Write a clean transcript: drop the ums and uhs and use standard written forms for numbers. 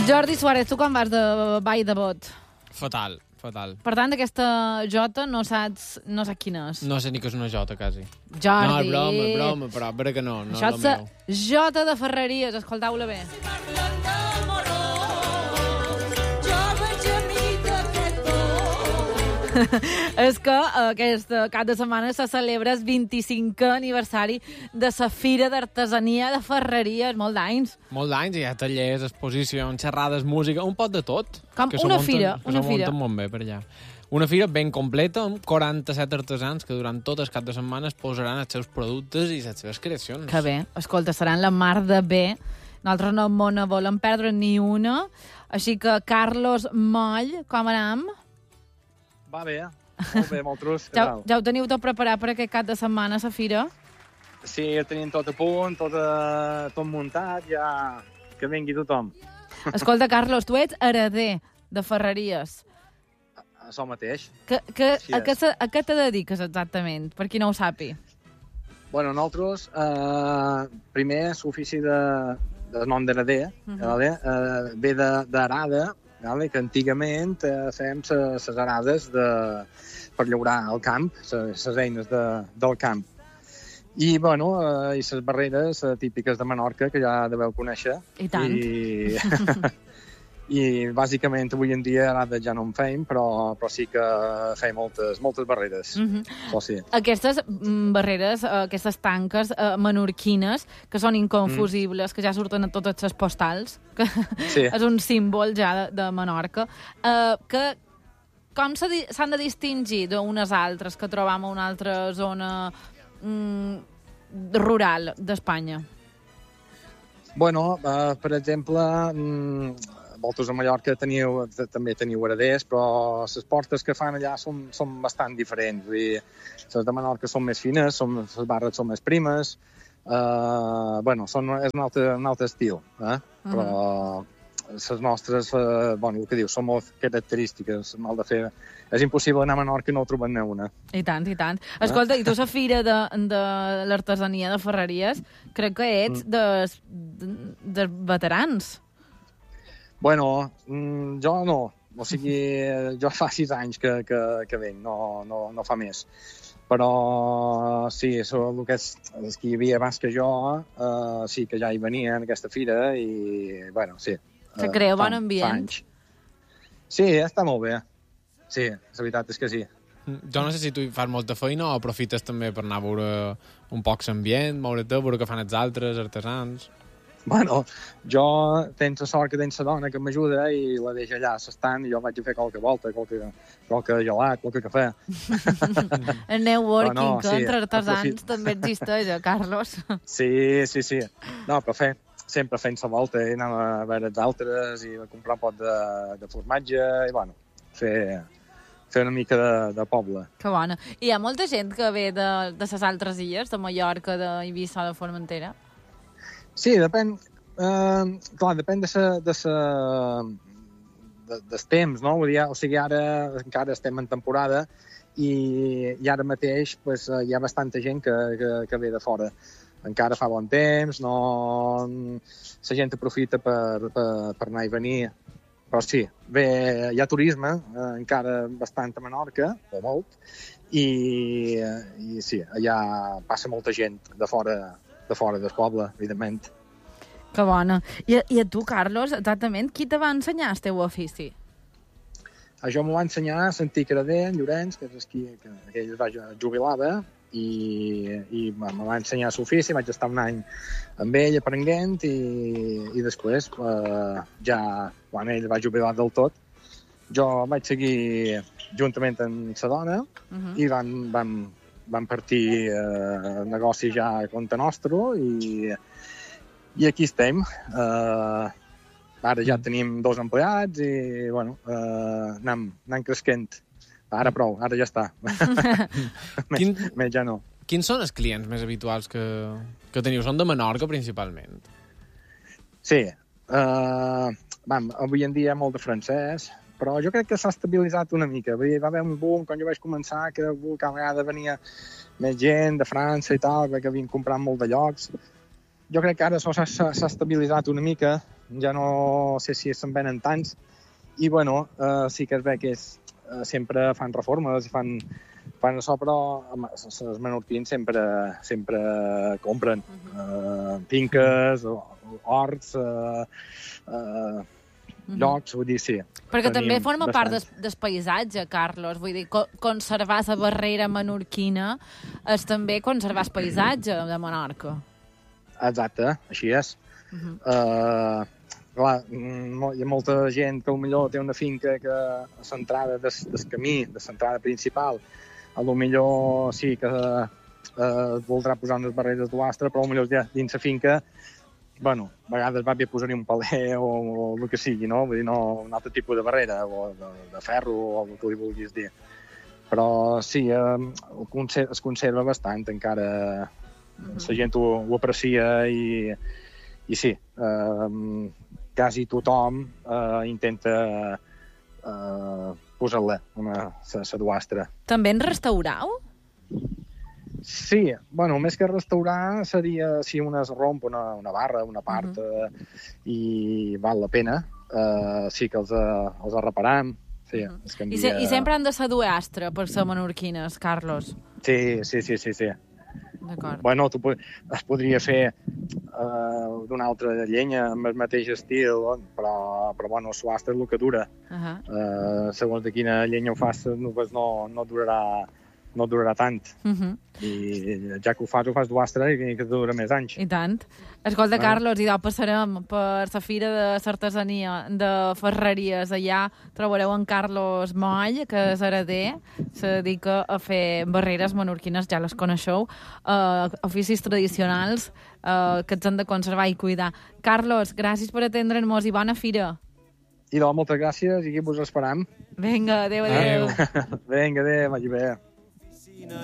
Jordi Suárez, tu com vas de Vall de Bot? Fatal, fatal. Per tant, aquesta jota no saps quina és. No sé ni que és una jota, quasi. Jordi. No, és broma, però vera que no, no Això és és el la meu. jota de Ferreries, escoltau-la bé. És que aquest cap de setmana se celebra el 25è aniversari de la Fira d'Artesania de Ferreries, molt d'anys. Molt d'anys, hi ha tallers, exposicions, xerrades, música, un pot de tot. Com que una s'ho fira, munten, una que s'ho fira. munten molt bé per allà. Una fira ben completa, amb 47 artesans que durant tot el cap de setmana es posaran els seus productes i les seves creacions. Que bé, escolta, seran la mar de bé. Nosaltres no ne volem perdre ni una. Així que, Carlos Moll, com anem? Va bé, molt bé, molt trus. Ja ho teniu tot preparat per aquest cap de setmana, a la fira? Sí, ja tenim tot a punt, tot muntat, ja que vingui tothom. Escolta, Carlos, tu ets hereder de Ferreries. Això mateix. A què te dediques exactament, per qui no ho sàpi? Bueno, nosaltres, primer, l'ofici de nom d'hereder, ve d'arada, que antigament fèiem les arades per llaurar el camp, les eines del camp. I, bueno, i les barreres típiques de Menorca, que ja deveu conèixer. I tant. I bàsicament avui en dia arades ja no en feim, però sí que feim moltes barreres. Això sí. Aquestes barreres, aquestes tanques menorquines, que són inconfusibles, que ja surten a totes les postals, que sí. És un símbol ja de Menorca, com s'han de distingir d'unes altres que trobam a una altra zona rural d'Espanya? Bueno, per exemple, vosaltres a Mallorca també teniu hereders, però les portes que fan allà són bastant diferents. Vull dir, les de Menorca són més fines, les barres són més primes, bueno, és un altre estil, però les nostres, bueno, el que dius, són molt característiques, mal de fer. És impossible anar a Menorca i no trobar-ne una. I tant, i tant. Escolta, i tu la fira de l'artesania de Ferreries, crec que ets de veterans. Bueno, jo no. O sigui, jo fa 6 anys que venc, no fa més. Però sí, el que és que hi havia abans que jo, sí que ja hi venia en aquesta fira i, bueno, sí. Se crea bon ambient. Sí, està molt bé. Sí, la veritat és que sí. Jo no sé si tu hi fas molta feina o aprofites també per anar a veure un poc l'ambient, moure't, veure què fan els altres artesans. Bueno, jo tens la sort que tens la dona que m'ajuda i la deixa allà a l'estant i jo vaig a fer qualque volta, qualque gelat, qualque cafè. El networking sí, entre artesans també existeix, Carlos. Sí. No, però sempre fent la volta i anant a veure els altres i a comprar un pot de formatge i, bueno, fer una mica de poble. Que bona. I hi ha molta gent que ve de les altres illes, de Mallorca, d'Eivissa o de Formentera? Sí, depèn. Clar, depèn del temps, no? O sigui, ara encara estem en temporada i ara mateix pues, hi ha bastanta gent que ve de fora. Encara fa bon temps, la gent aprofita per anar i venir. Però sí, hi ha turisme, encara bastant a Menorca, o molt, i sí, allà passa molta gent de fora del poble, evidentment. Que bona. I a tu, Carlos, exactament, qui te va ensenyar el teu ofici? Això m'ho va ensenyar l'antic hereder, en Llorenç, que és qui ell jubilava, i me va ensenyar l'ofici, vaig estar un any amb ell aprenent i després, ja quan ell va jubilar del tot, jo vaig seguir juntament amb la dona i vam partir el negoci ja a compte nostre i aquí estem. Ara ja tenim 2 empleats i bueno, anem creixent. Ara prou, ara ja està. Més ja no. Quins són els clients més habituals que teniu? Són de Menorca, principalment? Sí. Avui en dia molt de francès, però jo crec que s'ha estabilitzat una mica. Va haver un boom quan jo vaig començar, que cada vegada venia més gent de França i tal, que havien comprat molt de llocs. Jo crec que ara s'ha estabilitzat una mica, ja no sé si se'n venen tants, i bueno, sí que es ve que sempre fan reformes i fan això, però els menorquins sempre compren finques, horts, llocs, vull dir, sí. Perquè també forma part del paisatge, Carlos. Vull dir, conservar la barrera menorquina és també conservar el paisatge de Menorca. Exacte, així és. Clar, hi ha molta gent que potser té una finca que a l'entrada del camí, de l'entrada principal, potser sí que voldrà posar unes barreres d'uastre, però potser ja dins la finca, bueno, a vegades va bé posar-hi un paler o el que sigui, no? Vull dir, no, un altre tipus de barrera, o de ferro, o el que li vulguis dir. Però sí, es conserva bastant encara. La gent ho aprecia i sí, quasi tothom intenta posar-la, la duastra. També en restaurau? Sí, bueno, més que restaurar seria si una es romp una barra, una part, i val la pena. Sí que els reparam. Sí, I sempre han de ser duastre per ser menorquines, Carlos? Sí. D'acord. Bueno, es podria fer d'una altra llenya amb el mateix estil, però bueno, el suastre és el que dura. Segons de quina llenya ho fas, no durarà tant. I ja que ho fas duastre i que dura més anys. I tant. Escolta, Carlos, i passarem per la Fira de l'Artesania de Ferreries. Allà trobareu en Carlos Moll, que és hereder, se dedica a fer barreres menorquines, ja les coneixeu, oficis tradicionals que ens han de conservar i cuidar. Carlos, gràcies per atendre'ns i bona fira. I moltes gràcies i aquí vos esperam. Vinga, adéu. Vinga, adéu, vagi bé.